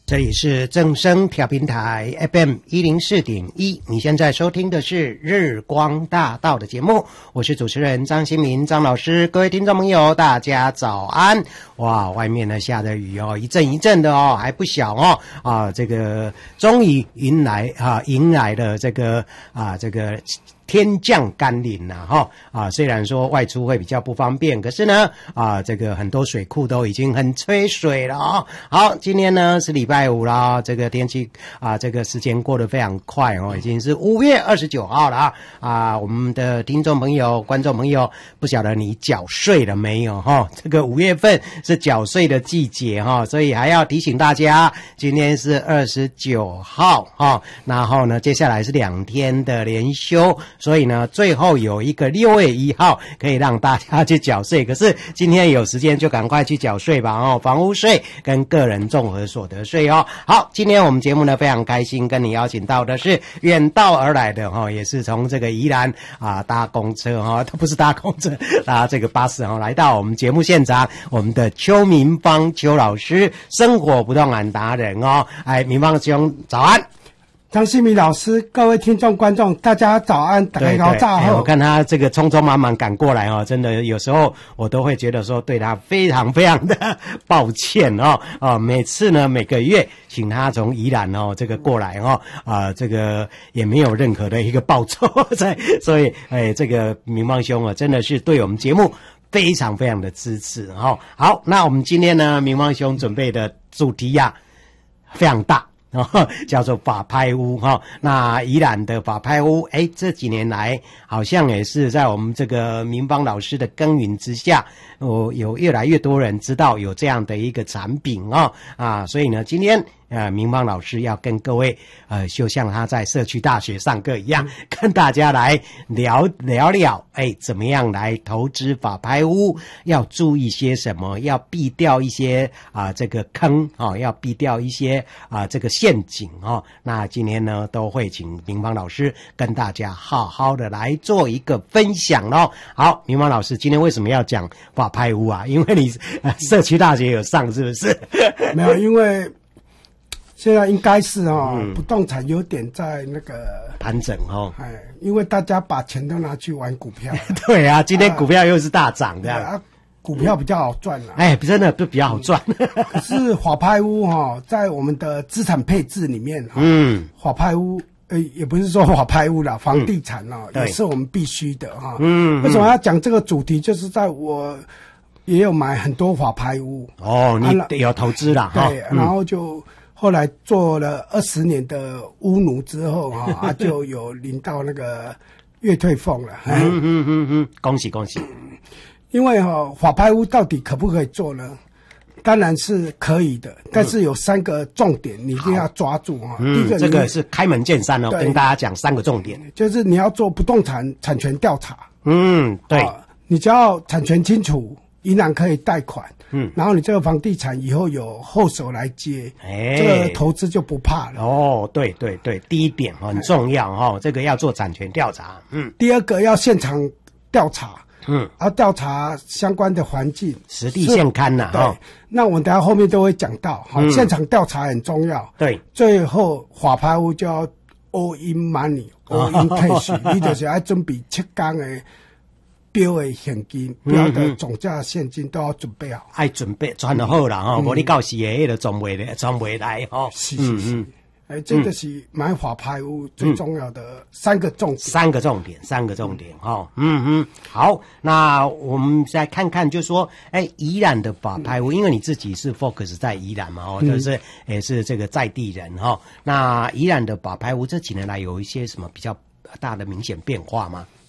这里是正声调频台 FM 104.1，你现在收听的是日光大道的节目，我是主持人张新民张老师。各位听众朋友大家早安。哇，外面呢下的雨哦，一阵一阵的哦，还不小哦。这个终于迎来了这个天降甘霖呐虽然说外出会比较不方便，可是呢这个很多水库都已经很缺水了哦。好，今天呢是礼拜五了，这个天气这个时间过得非常快哦，已经是5月29号了我们的听众朋友观众朋友，不晓得你缴税了没有这个5月份是缴税的季节所以还要提醒大家，今天是29号然后呢接下来是2天的连休，所以呢最后有一个6月1号可以让大家去缴税，可是今天有时间就赶快去缴税吧房屋税跟个人综合所得税好，今天我们节目呢非常开心跟你邀请到的是远道而来的也是从这个宜兰搭公车他不是搭公车搭这个巴士来到我们节目现场，我们的邱明芳邱老师，生活不动产达人明芳兄早安。 张新民老师，各位听众观众大家早安，大家早我看他这个匆匆忙忙赶过来真的有时候我都会觉得说对他非常非常的抱歉每次呢每个月请他从宜兰这个过来这个也没有任何的一个报酬所以这个明芳兄真的是对我们节目非常非常的支持好，那我们今天呢明芳兄准备的主题非常大叫做法拍屋那宜兰的法拍屋这几年来好像也是在我们这个明芳老师的耕耘之下有越来越多人知道有这样的一个产品所以呢今天明芳老师要跟各位就像他在社区大学上课一样跟大家来聊怎么样来投资法拍屋，要注意些什么，要避掉一些这个坑要避掉一些这个陷阱那今天呢都会请明芳老师跟大家好好的来做一个分享好，明芳老师今天为什么要讲法拍屋因为你社区大学有上是不是？ 没有，因为现在应该是不动产有点在那个盘整因为大家把钱都拿去玩股票对啊，今天股票又是大涨的股票比较好赚真的比较好赚可是法拍屋在我们的资产配置里面法拍屋也不是说法拍屋啦，房地产也是我们必须的为什么要讲这个主题，就是在我也有买很多法拍屋你有投资啦对然后就后来做了20年的屋奴之后就有领到那个月退俸了恭喜恭喜因为法拍屋到底可不可以做呢？当然是可以的，但是有3个重点你一定要抓住第一个， 这个是开门见山跟大家讲3个重点， 就是你要做不动产产权调查对你只要产权清楚，银行可以贷款然后你这个房地产以后有后手来接这个投资就不怕了对对对，第一点很重要这个要做产权调查第二个要现场调查要调查相关的环境， 实地现勘对那我等一下后面都会讲到现场调查很重要对， 最后法拍屋就要 all in money all in cash 你就是要准备7天的标的现金标的总价现金都要准备好要准备赚得好啦不然你到时的那个赚不来是这个是买法拍屋最重要的3个重点 3个重点好，那我们再看看就是说宜兰的法拍屋因为你自己是 focus 在宜兰嘛就是也是这个在地人那宜兰的法拍屋这几年来有一些什么比较大的明显变化吗？